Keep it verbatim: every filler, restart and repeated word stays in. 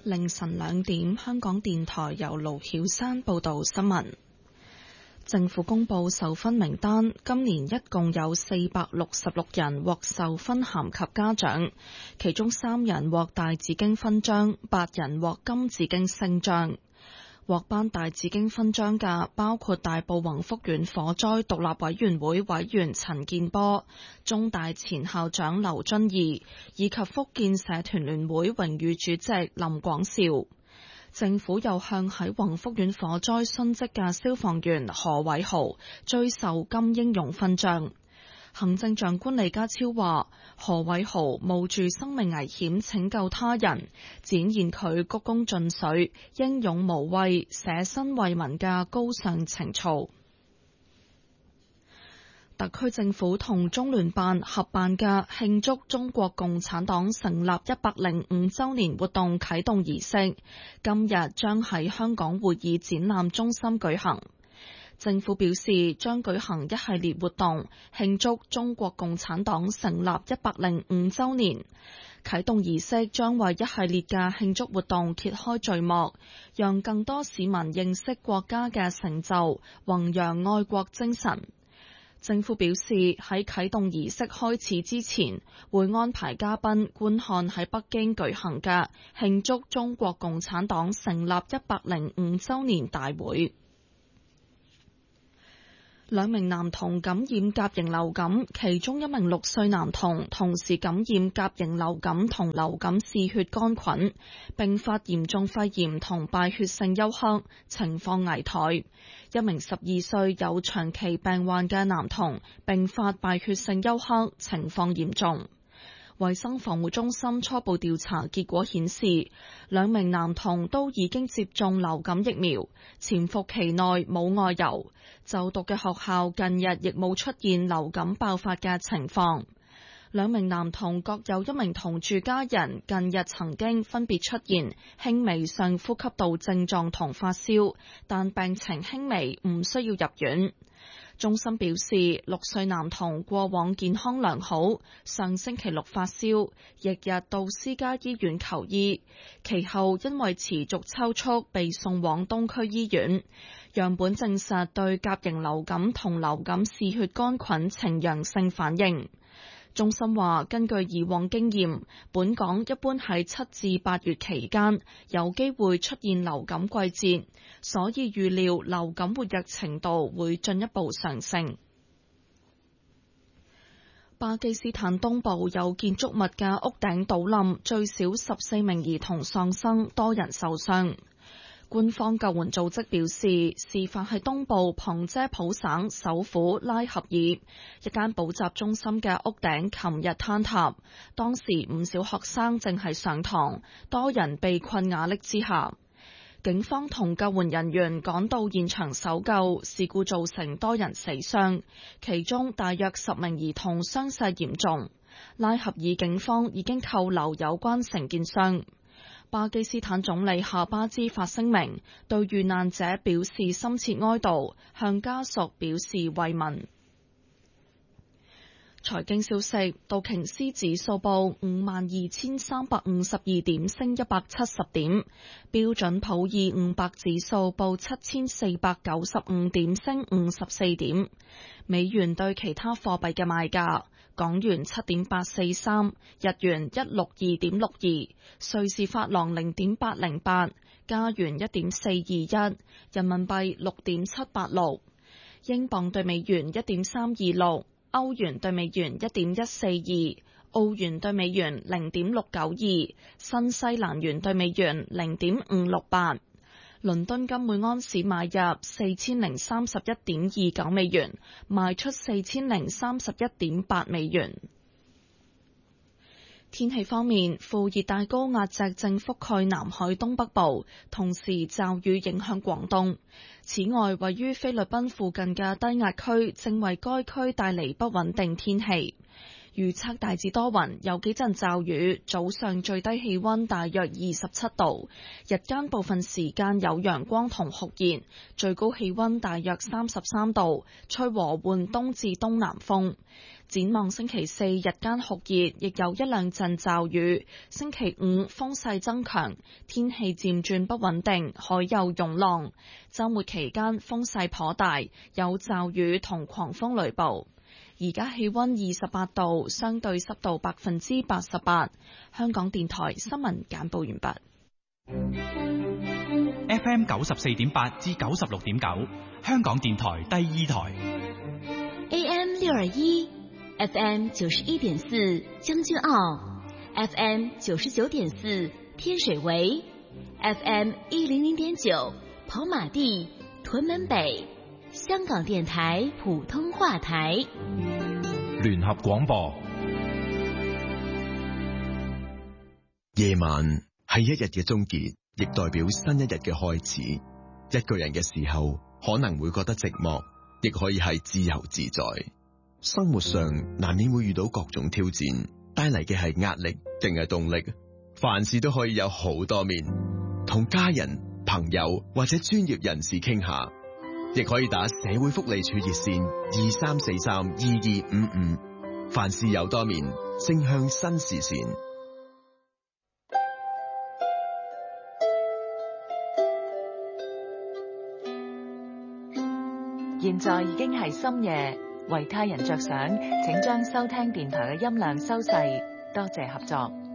凌晨兩點，香港電台由盧曉山報道新聞。政府公布授勳名單，今年一共有四百六十六人獲授勳銜及嘉獎，其中三人獲大紫荊勳章，八人獲金紫荊星章。獲頒大紫荊勳章嘅包括大埔宏福苑火災獨立委員會委員陳健波、中大前校長劉遵義以及福建社團聯會榮譽主席林廣兆。政府又向喺宏福苑火災殉職嘅消防員何偉豪追授金英勇勳章。行政長官李家超話，何偉豪冒住生命危險拯救他人，展現佢鞠躬盡瘁、英勇無畏、捨身為民嘅高尚情操。特區政府同中聯辦合辦嘅慶祝中國共產黨成立一百零五週年活動啟動儀式，今日將喺香港會議展覽中心舉行。政府表示將舉行一系列活動，慶祝中國共產黨成立一百零五週年。啟動儀式將為一系列嘅慶祝活動揭開序幕，讓更多市民認識國家嘅成就，弘揚愛國精神。政府表示喺啟動儀式開始之前，會安排嘉賓觀看喺北京舉行嘅慶祝中國共產黨成立一百零五週年大會。兩名男童感染甲型流感，其中一名六歲男童同時感染甲型流感同流感嗜血桿菌，並發嚴重肺炎同敗血性休克，情況危殆。一名十二歲有長期病患嘅男童並發敗血性休克，情況嚴重。衛生防護中心初步調查結果顯示，兩名男童都已經接種流感疫苗，潛伏期內冇外遊，就讀嘅學校近日亦冇出現流感爆發嘅情況。兩名男童各有一名同住家人近日曾經分別出現輕微上呼吸道症狀同發燒，但病情輕微，唔需要入院。中心表示，六歲男童過往健康良好，上星期六發燒，翌日到私家醫院求醫，其後因為持續抽搐被送往東區醫院，樣本證實對甲型流感同流感嗜血桿菌呈陽性反應。中心話，根據以往經驗，本港一般喺七至八月期間有機會出現流感季節，所以預料流感活躍程度會進一步上升。巴基斯坦東部有建築物嘅屋頂倒冧，最少十四名兒童喪生，多人受傷。官方救援組織表示，事發喺東部旁遮普省首府拉合爾，一間補習中心嘅屋頂琴日坍塌，當時唔少學生正係上堂，多人被困瓦礫之下。警方同救援人員趕到現場搜救，事故造成多人死傷，其中大約十名兒童傷勢嚴重。拉合爾警方已經扣留有關承建商。巴基斯坦總理夏巴茲發聲明，對遇難者表示深切哀悼，向家屬表示慰問。財經消息，道瓊斯指數報五萬二千三百五十二點，升一百七十點；標準普爾五百指數報七千四百九十五點，升五十四點。美元對其他貨幣嘅賣價：港元七點八四三，日元一六二點六二，瑞士法郎零點八零八，加元一點四二一，人民幣六點七八六，英鎊對美元一點三二六。歐元對美元一點一四二，澳元對美元零點六九二，新西蘭元對美元零點五六八。倫敦金每安士買入四千零三十一點二九美元，賣出四千零三十一點八美元。天氣方面，副熱帶高壓脊正覆蓋南海東北部，同時驟雨影響廣東。此外，位於菲律賓附近嘅低壓區正為該區帶嚟不穩定天氣。 預測大致多雲，有幾陣驟雨，早上最低氣溫大約二十七度，日間部分時間有陽光同酷熱，最高氣溫大約三十三度，吹和緩東至東南風。展望星期四日間酷熱，亦有一兩陣驟雨。星期五風勢增強，天氣漸轉不穩定，海有湧浪。週末期間風勢頗大，有驟雨同狂風雷暴。而家氣溫二十八度，相對濕度百分之八十八。香港電台新聞簡報完畢。 F M 九十四點八至九十六點九，香港電台第二台。 A M 六二一，F M 九十一點四將軍澳 ，F M 九十九點四天水圍 ，F M 一零零點九跑馬地屯門北。香港電台普通話台聯合廣播。夜晚係一日嘅終結，亦代表新一日嘅開始。一個人嘅時候可能會覺得寂寞，亦可以係自由自在。生活上難免會遇到各種挑戰，帶嚟嘅係壓力定係動力？凡事都可以有好多面，同家人、朋友或者專業人士傾下。亦可以打社會福利處熱線二三四三二二五五，凡事有多面，正向新視線。 現在已經係深夜，為他人着想，請將收聽電台嘅音量收細，多謝合作。